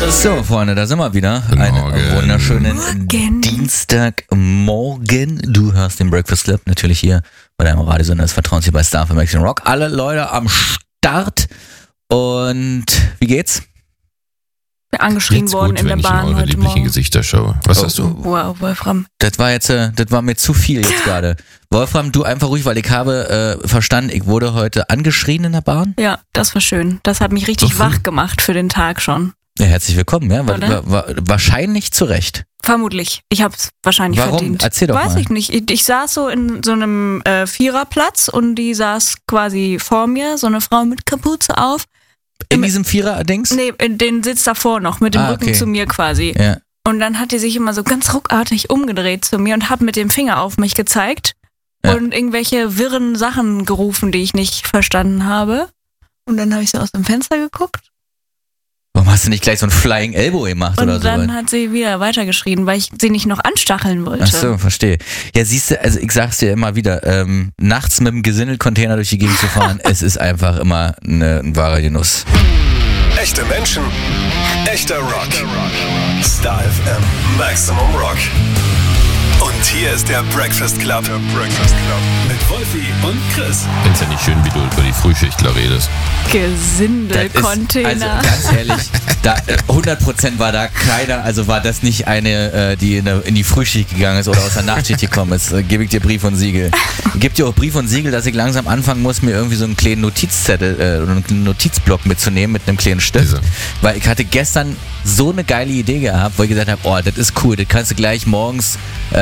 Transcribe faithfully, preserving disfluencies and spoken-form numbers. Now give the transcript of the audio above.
So, Freunde, da sind wir wieder. Einen wunderschönen Morgen. Dienstagmorgen. Du hörst den Breakfast Club natürlich hier bei deinem Radiosender des Vertrauens hier bei Star für Maximum Rock. Alle Leute am Start. Und wie geht's? Angeschrien Geht's worden gut, in der wenn Bahn ich in eure heute lieblichen Morgen. Gesichter schaue. Was Oh. hast du? Wow, Wolfram. Das war jetzt, äh, das war mir zu viel jetzt gerade. Wolfram, du einfach ruhig, weil ich habe äh, verstanden, ich wurde heute angeschrien in der Bahn. Ja, das war schön. Das hat mich richtig So früh? wach gemacht für den Tag schon. Ja, herzlich willkommen, ja. Wa- Oder? wa- wa- wahrscheinlich zu Recht. Vermutlich. Ich hab's wahrscheinlich Warum? verdient. Erzähl doch Weiß mal. ich nicht. Ich, ich saß so in so einem äh, Viererplatz und die saß quasi vor mir, so eine Frau mit Kapuze auf. In diesem Vierer-Dings? Nee, in den Sitz davor noch, mit dem Ah, Rücken okay. zu mir quasi. Ja. Und dann hat die sich immer so ganz ruckartig umgedreht zu mir und hat mit dem Finger auf mich gezeigt Ja. und irgendwelche wirren Sachen gerufen, die ich nicht verstanden habe. Und dann habe ich so aus dem Fenster geguckt Warum hast du nicht gleich so ein Flying Elbow gemacht und oder so? dann hat sie wieder weitergeschrien, weil ich sie nicht noch anstacheln wollte. Ach so, verstehe. Ja, siehst du, also ich sag's dir immer wieder, ähm, nachts mit dem Gesindelcontainer durch die Gegend zu fahren, es ist einfach immer eine, ein wahrer Genuss. Echte Menschen, echter Rock. Star F M, Maximum Rock. Und hier ist der Breakfast Club. Der Breakfast Club. Mit Wolfi und Chris. Find's ja nicht schön, wie du über die Frühschichtler redest. Gesindelcontainer. Also ganz ehrlich, da, äh, hundert Prozent war da keiner, also war das nicht eine, äh, die in, der, in die Frühschicht gegangen ist oder aus der Nachtschicht gekommen ist, äh, gebe ich dir Brief und Siegel. Gib dir auch Brief und Siegel, dass ich langsam anfangen muss, mir irgendwie so einen kleinen Notizzettel äh, oder einen kleinen Notizblock mitzunehmen mit einem kleinen Stift. Diese. Weil ich hatte gestern so eine geile Idee gehabt, wo ich gesagt habe, oh, das ist cool, das kannst du gleich morgens